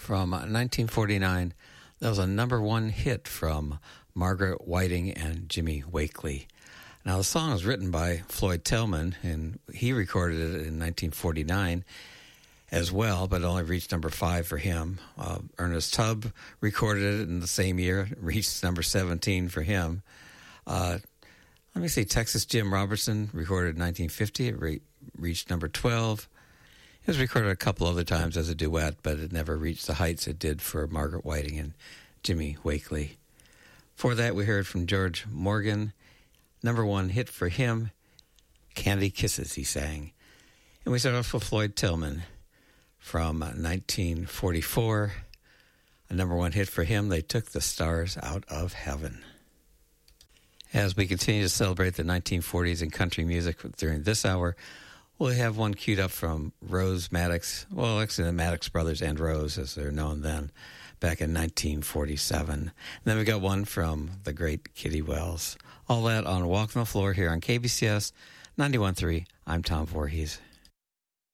from 1949. That was a number one hit from Margaret Whiting and Jimmy Wakely. Now, the song was written by Floyd Tillman, and he recorded it in 1949 as well, but it only reached number 5 for him. Ernest Tubb recorded it in the same year, reached number 17 for him. Let me see, Texas Jim Robertson recorded in 1950. It reached number 12. It was recorded a couple other times as a duet, but it never reached the heights it did for Margaret Whiting and Jimmy Wakely. For that, we heard from George Morgan. Number one hit for him, Candy Kisses, he sang. And we started off with Floyd Tillman from 1944. A number one hit for him, They Took the Stars Out of Heaven. As we continue to celebrate the 1940s in country music during this hour, we'll have one queued up from Rose Maddox. Well, actually the Maddox brothers and Rose, as they're known then, back in 1947. And then we got one from the great Kitty Wells. All that on Walk on the Floor here on KBCS 91.3. I'm Tom Voorhees.